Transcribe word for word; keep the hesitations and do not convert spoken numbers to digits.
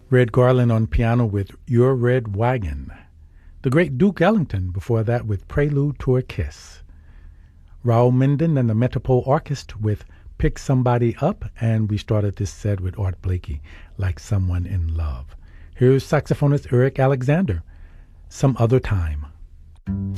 Red Garland on piano with Your Red Wagon. The great Duke Ellington before that with Prelude to a Kiss. Raoul Minden and the Metropole Orchestra with Pick Somebody Up, and we started this set with Art Blakey, Like Someone in Love. Here's saxophonist Eric Alexander, Some Other Time.